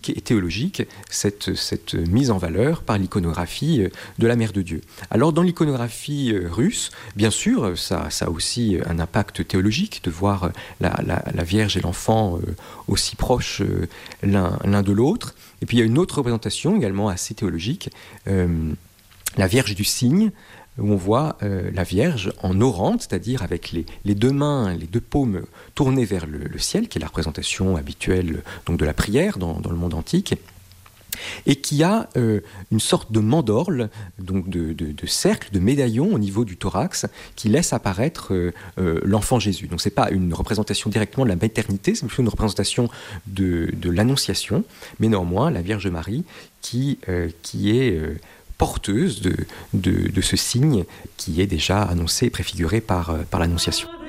et théologique, cette mise en valeur par l'iconographie de la Mère de Dieu. Alors dans l'iconographie russe, bien sûr, ça a aussi un impact théologique de voir la Vierge et l'enfant aussi proches l'un de l'autre. Et puis il y a une autre représentation également assez théologique, la Vierge du Cygne, où on voit la Vierge en orante, c'est-à-dire avec les deux mains, les deux paumes tournées vers le ciel, qui est la représentation habituelle donc, de la prière dans le monde antique, et qui a une sorte de mandorle, donc de cercle, de médaillon au niveau du thorax, qui laisse apparaître l'enfant Jésus. Donc ce n'est pas une représentation directement de la maternité, c'est plutôt une représentation de l'Annonciation, mais néanmoins la Vierge Marie qui est porteuse de ce signe qui est déjà annoncé et préfiguré par l'Annonciation.